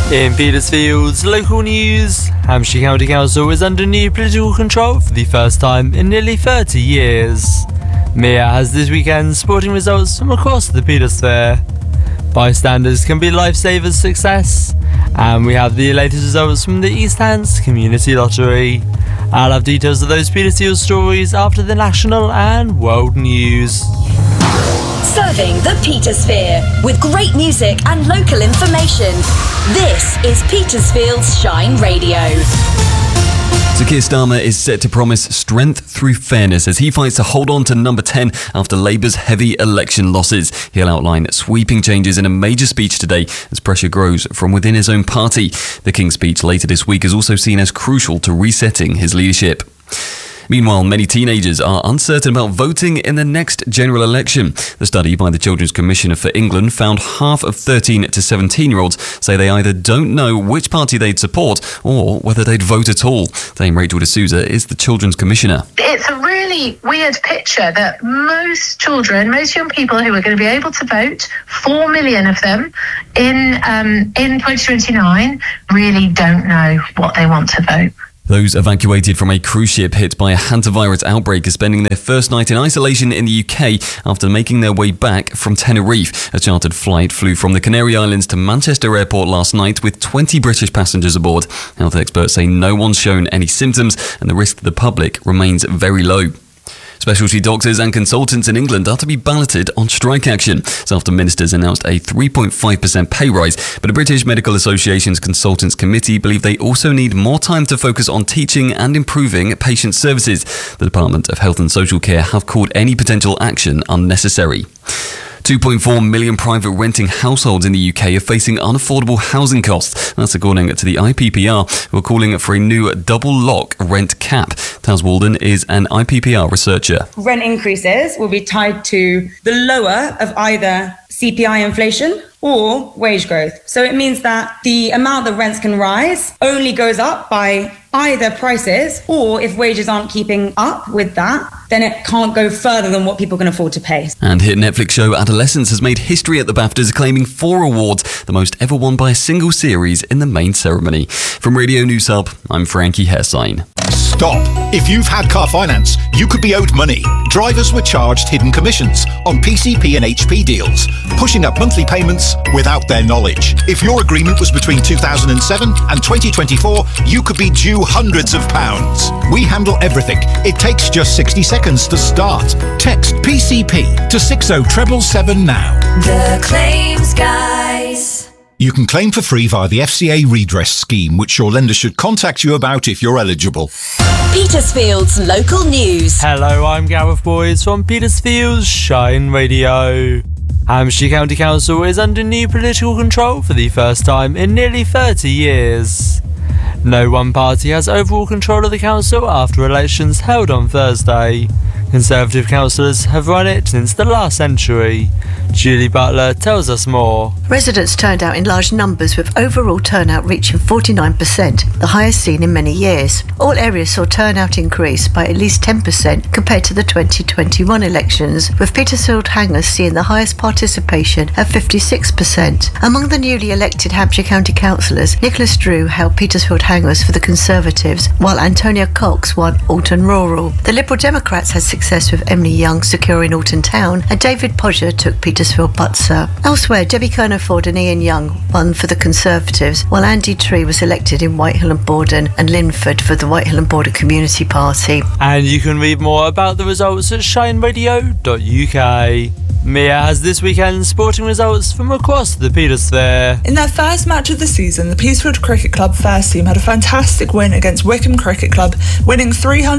In Petersfield's local news, Hampshire County Council is under new political control for the first time in nearly 30 years. Mia has this weekend's sporting results from across the Petersphere. Bystanders can be lifesavers success, and we have the latest results from the East Hants Community Lottery. I'll have details of those Petersfield stories after the national and world news. Serving the Petersphere with great music and local information. This is Petersfield's Shine Radio. So Keir Starmer is set to promise strength through fairness as he fights to hold on to number 10 after Labour's heavy election losses. He'll outline sweeping changes in a major speech today as pressure grows from within his own party. The King's speech later this week is also seen as crucial to resetting his leadership. Meanwhile, many teenagers are uncertain about voting in the next general election. The study by the Children's Commissioner for England found half of 13 to 17-year-olds say they either don't know which party they'd support or whether they'd vote at all. Dame Rachel D'Souza is the Children's Commissioner. It's a really weird picture that most children, most young people who are going to be able to vote, 4 million of them in 2029, really don't know what they want to vote. Those evacuated from a cruise ship hit by a hantavirus outbreak are spending their first night in isolation in the UK after making their way back from Tenerife. A chartered flight flew from the Canary Islands to Manchester Airport last night with 20 British passengers aboard. Health experts say no one's shown any symptoms and the risk to the public remains very low. Specialty doctors and consultants in England are to be balloted on strike action. It's after ministers announced a 3.5% pay rise, but the British Medical Association's Consultants Committee believe they also need more time to focus on teaching and improving patient services. The Department of Health and Social Care have called any potential action unnecessary. 2.4 million private renting households in the UK are facing unaffordable housing costs. That's according to the IPPR, who are calling for a new double lock rent cap. Taz Walden is an IPPR researcher. Rent increases will be tied to the lower of either CPI inflation or wage growth. So it means that the amount that rents can rise only goes up by either prices, or if wages aren't keeping up with that, then it can't go further than what people can afford to pay. And hit Netflix show Adolescence has made history at the BAFTAs, claiming 4 awards, the most ever won by a single series in the main ceremony. From Radio News Hub, I'm Frankie Hairsign. Stop. If you've had car finance, you could be owed money. Drivers were charged hidden commissions on PCP and HP deals, pushing up monthly payments without their knowledge. If your agreement was between 2007 and 2024, you could be due hundreds of pounds. We handle everything. It takes just 60 seconds to start. Text PCP to 60777 now. The Claims Guys. You can claim for free via the FCA redress scheme, which your lender should contact you about if you're eligible. Petersfield's local news. Hello, I'm Gareth Boys from Petersfield's Shine Radio. Hampshire County Council is under new political control for the first time in nearly 30 years. No one party has overall control of the council after elections held on Thursday. Conservative councillors have run it since the last century. Julie Butler tells us more. Residents turned out in large numbers, with overall turnout reaching 49%, the highest seen in many years. All areas saw turnout increase by at least 10% compared to the 2021 elections, with Petersfield Hangers seeing the highest participation at 56%. Among the newly elected Hampshire County councillors, Nicholas Drew held Petersfield Hangers for the Conservatives, while Antonia Cox won Alton Rural. The Liberal Democrats had success with Emily Young securing Alton Town, and David Podger took Petersfield Butser. Elsewhere, Debbie Kernaford and Ian Young won for the Conservatives, while Andy Tree was elected in Whitehill and Borden and Linford for the Whitehill and Borden Community Party. And you can read more about the results at shineradio.uk. Mia has this weekend's sporting results from across the Peterssphere. In their first match of the season, the Petersfield Cricket Club first team had a fantastic win against Wickham Cricket Club, winning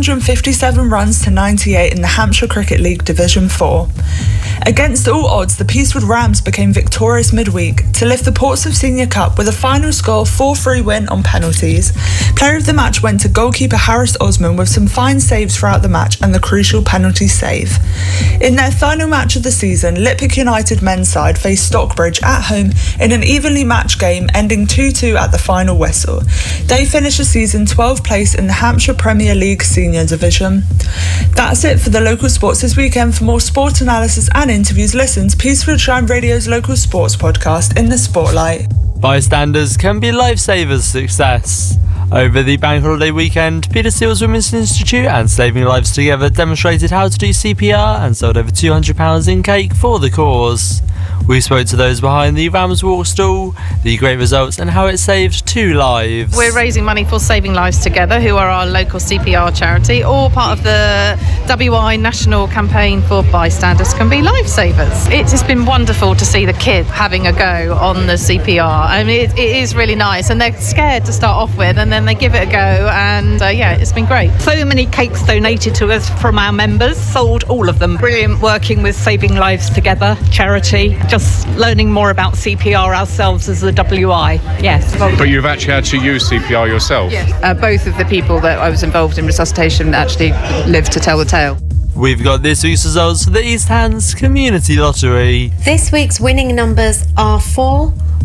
357 runs to 98 in the Hampshire Cricket League Division 4. Against all odds, the Petersfield Rams became victorious midweek to lift the Portsmouth Senior Cup with a final score 4-3 win on penalties. Player of the match went to goalkeeper Harris Osman with some fine saves throughout the match and the crucial penalty save. In their final match of the season, Lippick United men's side faced Stockbridge at home in an evenly matched game, ending 2-2 at the final whistle. They finished the season 12th place in the Hampshire Premier League Senior Division. That's it for the local sports this weekend. For more sport analysis and interviews, listen to Petersfield Shine Radio's local sports podcast, In the Spotlight. Bystanders can be lifesavers success. Over the bank holiday weekend, Petersfield's Women's Institute and Saving Lives Together demonstrated how to do CPR and sold over £200 in cake for the cause. We spoke to those behind the Rams Walk stall, the great results and how it saved 2 lives. We're raising money for Saving Lives Together, who are our local CPR charity, or part of the WI National Campaign for Bystanders Can Be Lifesavers. It's been wonderful to see the kids having a go on the CPR. I mean, it is really nice, and they're scared to start off with, and then they give it a go, and it's been great. So many cakes donated to us from our members, sold all of them. Brilliant working with Saving Lives Together charity, just learning more about CPR ourselves as the WI, yes. But you've actually had to use CPR yourself? Yes. Both of the people that I was involved in resuscitation actually lived to tell the tale. We've got this week's results for the East Hants Community Lottery. This week's winning numbers are 4,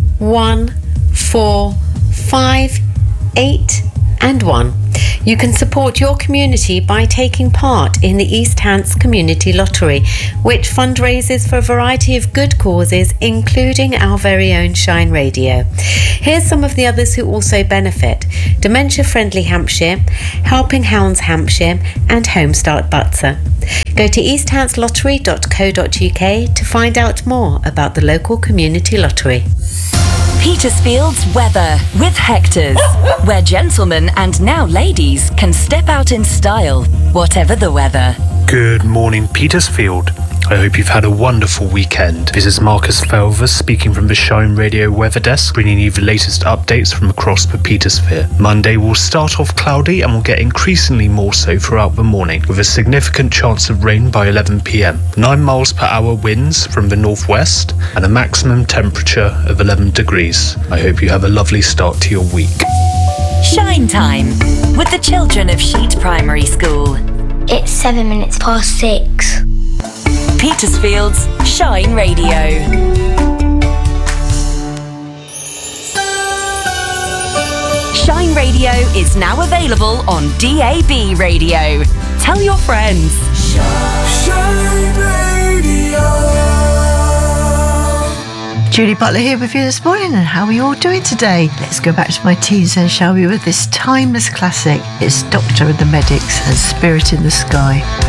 1, 4, 5, 8 and 1. You can support your community by taking part in the East Hants Community Lottery, which fundraises for a variety of good causes, including our very own Shine Radio. Here's some of the others who also benefit: Dementia Friendly Hampshire, Helping Hounds Hampshire and Homestart Butser. Go to easthantlottery.co.uk to find out more about the local community lottery. Petersfield's weather with Hector's, where gentlemen and now ladies can step out in style, whatever the weather. Good morning, Petersfield. I hope you've had a wonderful weekend. This is Marcus Felvers speaking from the Shine Radio Weather Desk, bringing you the latest updates from across the Petersphere. Monday will start off cloudy and will get increasingly more so throughout the morning, with a significant chance of rain by 11 p.m. 9 miles per hour winds from the northwest and a maximum temperature of 11 degrees. I hope you have a lovely start to your week. Shine time with the children of Sheet Primary School. It's 7 minutes past 6. Petersfield's Shine Radio. Shine Radio is now available on DAB Radio. Tell your friends. Shine Radio. Julie Butler here with you this morning, and how are we all doing today? Let's go back to my teens then, shall we, with this timeless classic. It's Doctor and the Medics and Spirit in the Sky.